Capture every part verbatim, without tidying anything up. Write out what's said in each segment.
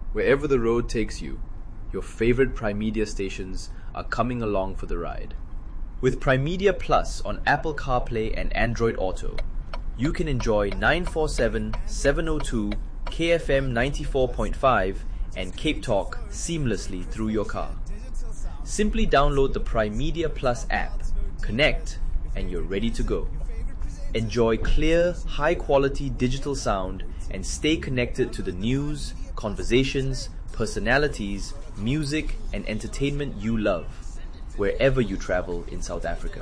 Wherever the road takes you, your favorite Prime Media stations are coming along for the ride. With Prime Media Plus on Apple CarPlay and Android Auto, you can enjoy nine forty-seven, seven oh two, K F M ninety-four point five and Cape Talk seamlessly through your car. Simply download the Prime Media Plus app, connect, and you're ready to go. Enjoy clear, high-quality digital sound and stay connected to the news, conversations, personalities, music, and entertainment you love, wherever you travel in South Africa.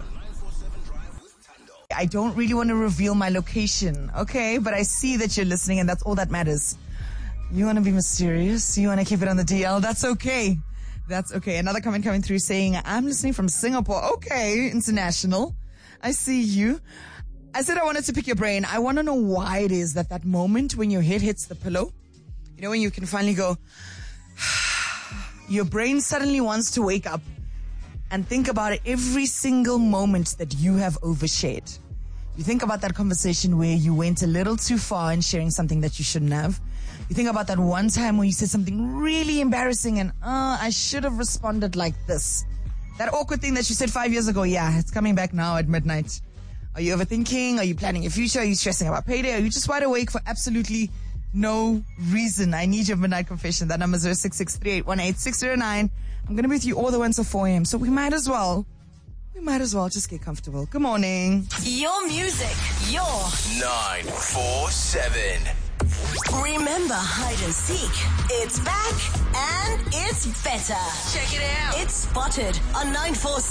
I don't really want to reveal my location, okay? But I see that you're listening and that's all that matters. You want to be mysterious? You want to keep it on the D L? That's okay. That's okay. Another comment coming through saying, I'm listening from Singapore. Okay, international. I see you. I said I wanted to pick your brain. I want to know why it is that that moment when your head hits the pillow, you know, when you can finally go, your brain suddenly wants to wake up and think about every single moment that you have overshared. You think about that conversation where you went a little too far in sharing something that you shouldn't have. You think about that one time where you said something really embarrassing and, uh, I should have responded like this. That awkward thing that you said five years ago, yeah, it's coming back now at midnight. Are you overthinking? Are you planning your future? Are you stressing about payday? Are you just wide awake for absolutely no reason? I need your midnight confession. That number is zero six six three eight one eight six zero nine. I'm going to be with you all the way until four a.m. So we might as well, we might as well just get comfortable. Good morning. Your music, your nine four seven. Remember hide and seek. It's back and it's better. Check it out. It's Spotted on nine four seven.